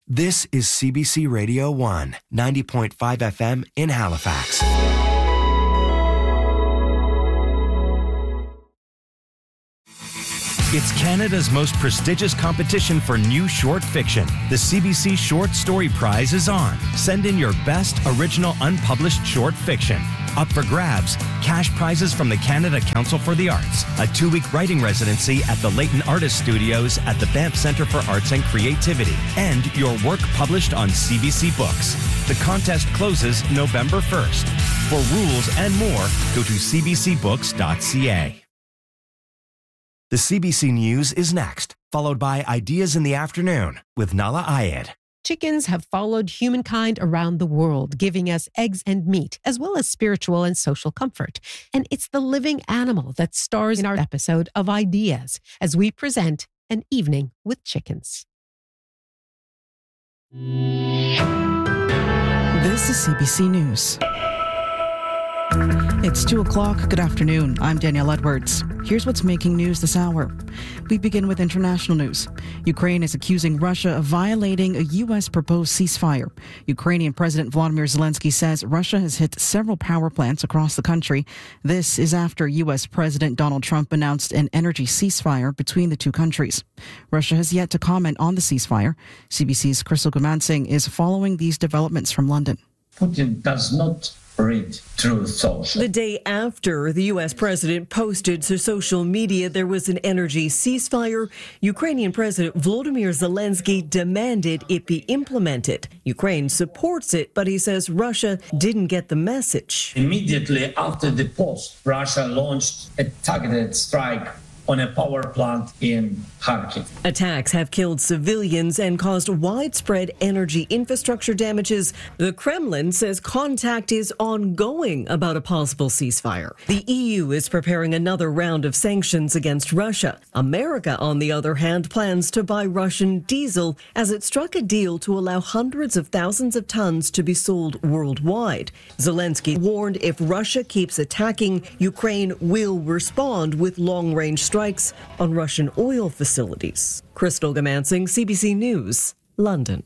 This is CBC Radio 1, 90.5 FM in Halifax. It's Canada's most prestigious competition for new short fiction. The CBC Short Story Prize is on. Send in your best original unpublished short fiction. Up for grabs, cash prizes from the Canada Council for the Arts, a 2-week writing residency at the Leighton Artist Studios at the Banff Centre for Arts and Creativity, and your work published on CBC Books. The contest closes November 1st. For rules and more, go to cbcbooks.ca. The CBC News is next, followed by Ideas in the Afternoon with Nala Ayed. Chickens have followed humankind around the world, giving us eggs and meat, as well as spiritual and social comfort. And it's the living animal that stars in our episode of Ideas, as we present An Evening with Chickens. This is CBC News. It's 2 o'clock. Good afternoon. I'm Danielle Edwards. Here's what's making news this hour. We begin with international news. Ukraine is accusing Russia of violating a U.S. proposed ceasefire. Ukrainian President Volodymyr Zelensky says Russia has hit several power plants across the country. This is after U.S. President Donald Trump announced an energy ceasefire between the two countries. Russia has yet to comment on the ceasefire. CBC's Crystal Gumansing is following these developments from London. Putin does not read Truth Social. The day after the U.S. president posted to social media there was an energy ceasefire, Ukrainian President Volodymyr Zelensky demanded it be implemented. Ukraine supports it, but he says Russia didn't get the message. Immediately after the post, Russia launched a targeted strike on a power plant in Kharkiv. Attacks have killed civilians and caused widespread energy infrastructure damages. The Kremlin says contact is ongoing about a possible ceasefire. The EU is preparing another round of sanctions against Russia. America, on the other hand, plans to buy Russian diesel as it struck a deal to allow hundreds of thousands of tons to be sold worldwide. Zelensky warned if Russia keeps attacking, Ukraine will respond with long-range strikes on Russian oil facilities. Crystal Gumansing, CBC News, London.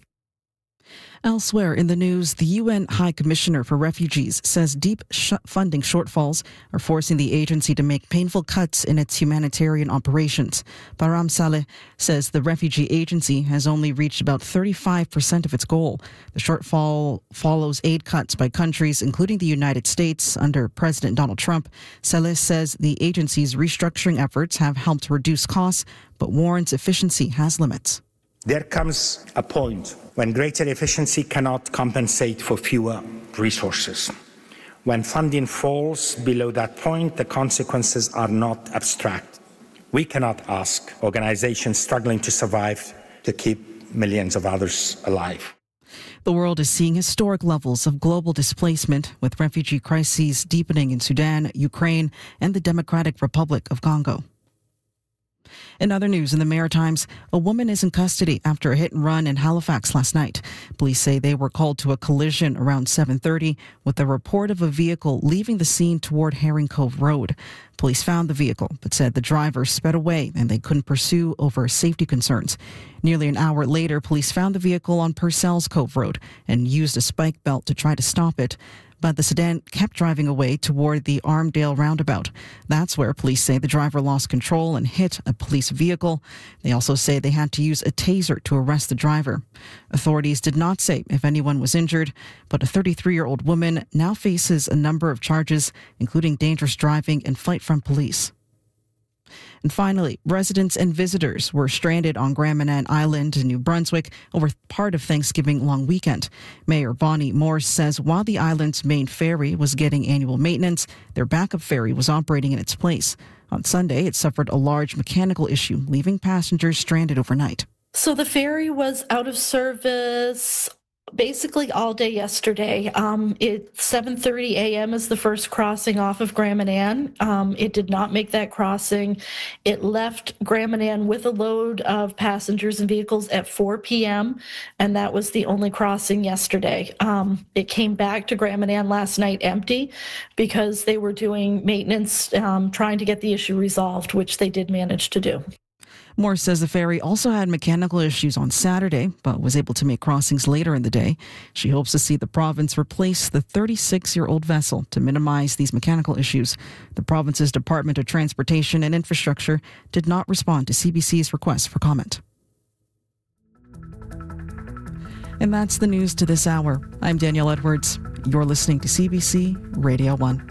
Elsewhere in the news, the UN High Commissioner for Refugees says deep funding shortfalls are forcing the agency to make painful cuts in its humanitarian operations. Baram Saleh says the refugee agency has only reached about 35% of its goal. The shortfall follows aid cuts by countries, including the United States, under President Donald Trump. Saleh says the agency's restructuring efforts have helped reduce costs, but warns efficiency has limits. There comes a point when greater efficiency cannot compensate for fewer resources. When funding falls below that point, the consequences are not abstract. We cannot ask organizations struggling to survive to keep millions of others alive. The world is seeing historic levels of global displacement, with refugee crises deepening in Sudan, Ukraine, and the Democratic Republic of Congo. In other news in the Maritimes, a woman is in custody after a hit and run in Halifax last night. Police say they were called to a collision around 7:30 with a report of a vehicle leaving the scene toward Herring Cove Road. Police found the vehicle but said the driver sped away and they couldn't pursue over safety concerns. Nearly an hour later, police found the vehicle on Purcell's Cove Road and used a spike belt to try to stop it. But the sedan kept driving away toward the Armdale roundabout. That's where police say the driver lost control and hit a police vehicle. They also say they had to use a taser to arrest the driver. Authorities did not say if anyone was injured, but a 33-year-old woman now faces a number of charges, including dangerous driving and flight from police. And finally, residents and visitors were stranded on Grand Manan Island in New Brunswick over part of Thanksgiving long weekend. Mayor Bonnie Morse says while the island's main ferry was getting annual maintenance, their backup ferry was operating in its place. On Sunday, it suffered a large mechanical issue, leaving passengers stranded overnight. So the ferry was out of service basically all day yesterday. 7:30 a.m. is the first crossing off of Grand Manan. It did not make that crossing. It left Grand Manan with a load of passengers and vehicles at 4 p.m., and that was the only crossing yesterday. It came back to Grand Manan last night empty because they were doing maintenance, trying to get the issue resolved, which they did manage to do. Morse says the ferry also had mechanical issues on Saturday, but was able to make crossings later in the day. She hopes to see the province replace the 36-year-old vessel to minimize these mechanical issues. The province's Department of Transportation and Infrastructure did not respond to CBC's request for comment. And that's the news to this hour. I'm Danielle Edwards. You're listening to CBC Radio 1.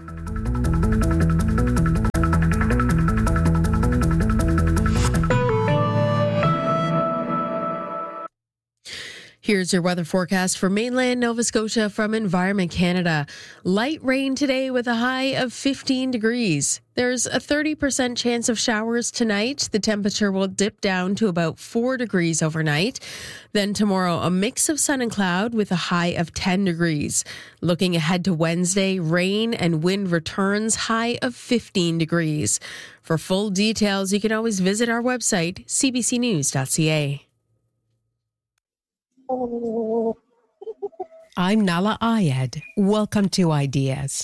Here's your weather forecast for mainland Nova Scotia from Environment Canada. Light rain today with a high of 15 degrees. There's a 30% chance of showers tonight. The temperature will dip down to about 4 degrees overnight. Then tomorrow, a mix of sun and cloud with a high of 10 degrees. Looking ahead to Wednesday, rain and wind returns, high of 15 degrees. For full details, you can always visit our website, cbcnews.ca. I'm Nala Ayed. Welcome to Ideas.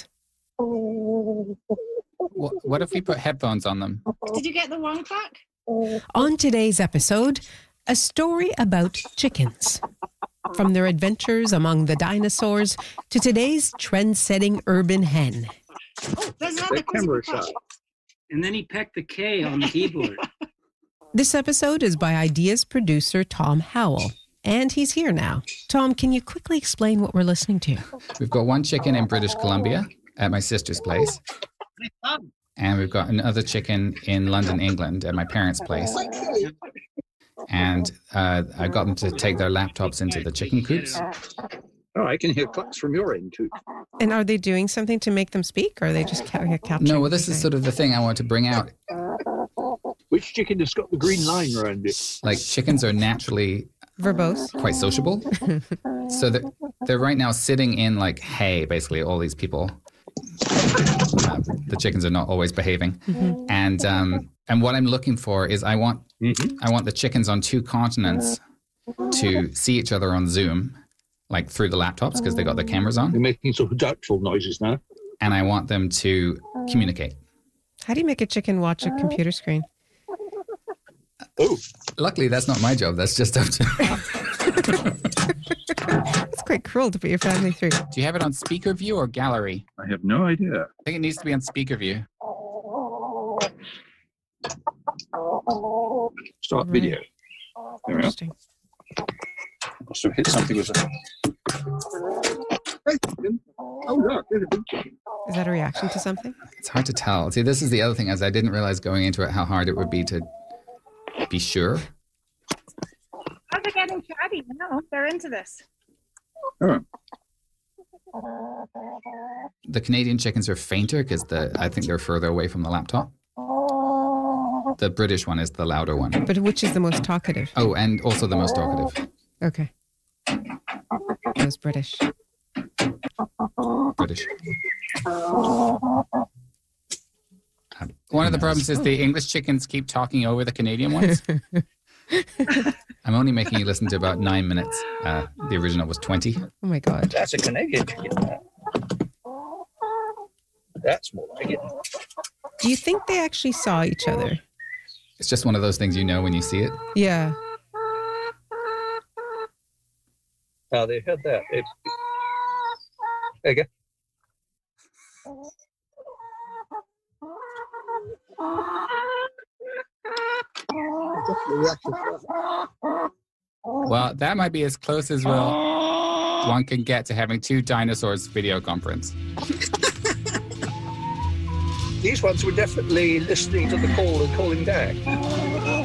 What if we put headphones on them? Did you get the one pack? On today's episode, a story about chickens. From their adventures among the dinosaurs to today's trend-setting urban hen. Oh, there's another camera shot. And then he pecked the K on the keyboard. This episode is by Ideas producer Tom Howell. And he's here now. Tom, can you quickly explain what we're listening to? We've got one chicken in British Columbia at my sister's place. And we've got another chicken in London, England at my parents' place. And I got them to take their laptops into the chicken coops. Oh, I can hear clucks from your end too. And are they doing something to make them speak, or are they just capturing? No, well, this is sort of the thing I want to bring out. Which chicken has got the green line around it? Like, chickens are naturally verbose, quite sociable. So they're right now sitting in like hay, basically, all these people. The chickens are not always behaving. Mm-hmm. And what I'm looking for is I want the chickens on two continents to see each other on Zoom, like through the laptops, because they got their cameras on. They're making sort of doubtful noises now. And I want them to communicate. How do you make a chicken watch a computer screen? Oh, luckily that's not my job. That's just up to. It's quite cruel to put your family through. Do you have it on speaker view or gallery? I have no idea. I think it needs to be on speaker view. Start video. There we are. Must have hit something with a. Oh look, there's a big chicken. Is that a reaction to something? It's hard to tell. See, this is the other thing, as I didn't realize going into it how hard it would be to be sure. Oh, they're getting chatty. No, they're into this. Oh. The Canadian chickens are fainter because I think they're further away from the laptop. The British one is the louder one. But which is the most talkative? Oh, and also the most talkative. Okay. Those British. One of the problems is the English chickens keep talking over the Canadian ones. I'm only making you listen to about 9 minutes. The original was 20. Oh my God. That's a Canadian chicken. That's more like it. Do you think they actually saw each other? It's just one of those things you know when you see it. Yeah. Oh, they heard that. There you go. Well, that might be as close as one can get to having two dinosaurs video conference. These ones were definitely listening to the call and calling back.